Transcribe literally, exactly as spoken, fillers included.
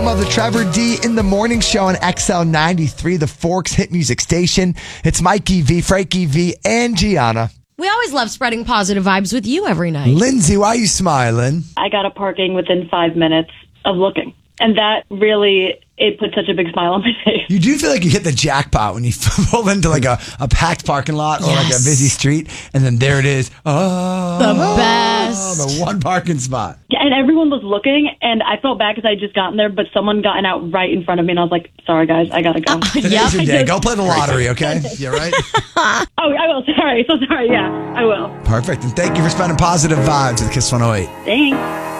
of the Trevor D in the Morning Show on X L ninety-three, the Forks hit music station. It's Mikey V, Frankie V, and Gianna. We always love spreading positive vibes with you every night. Lindsay, why are you smiling? I got a parking within five minutes of looking. And that really, it put such a big smile on my face. You do feel like you hit the jackpot when you pull into like a, a packed parking lot or Yes. like a busy street, and then there it is. Oh, The best. the one parking spot. Yeah, and everyone was looking, and I felt bad because I had just gotten there, but someone gotten out right in front of me, and I was like, sorry, guys, I gotta go. Today's Yep. your day. Go play the lottery, okay? Yeah, right? Oh, I will. Sorry. So sorry. Yeah, I will. Perfect. And thank you for spending positive vibes with Kiss one oh eight. Thanks.